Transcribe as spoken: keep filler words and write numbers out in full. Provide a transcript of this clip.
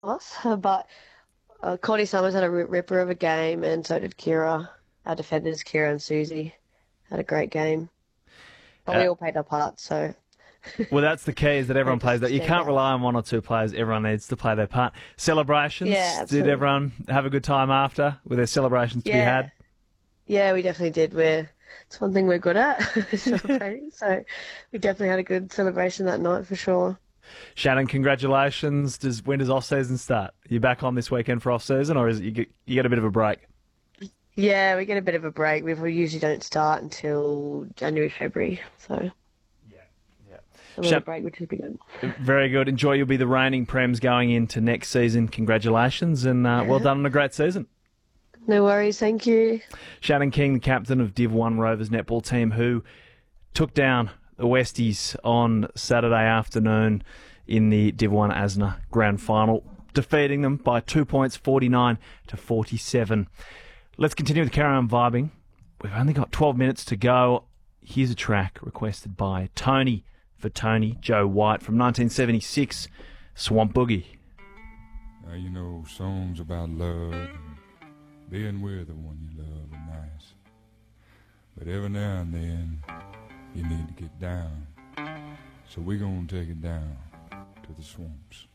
us, but uh, Connie Summers had a ri- ripper of a game, and so did Kira. Our defenders, Kira and Susie, had a great game. But Uh, we all played our parts, so well, that's the key is that no everyone plays that. just You stand can't out. rely on one or two players. Everyone needs to play their part. Yeah, Celebrations. Did absolutely. everyone have a good time after? Were there celebrations to be Yeah, had? yeah, we definitely did. We're it's one thing we're good at, celebrating. So we definitely had a good celebration that night for sure. Shannon, congratulations. Does when does off season start? Are you back on this weekend for off season, or is it you get, you get a bit of a break? Yeah, we get a bit of a break. We we usually don't start until January, February, so a little Shan- break, which would be good. Very good. Enjoy. You'll be the reigning Prems going into next season. Congratulations and uh, well Yeah, done on a great season. no worries. Thank you. Shannon King, the captain of Div one Rovers netball team, who took down the Westies on Saturday afternoon in the Div one Asna Grand Final, defeating them by two points, forty-nine to forty-seven. Let's continue with Carry On Vibing. We've only got twelve minutes to go. Here's a track requested by Tony for Tony Joe White from nineteen seventy-six, Swamp Boogie. Uh, you know, songs about love and being with the one you love are nice. But every now and then, you need to get down. So we're going to take it down to the swamps.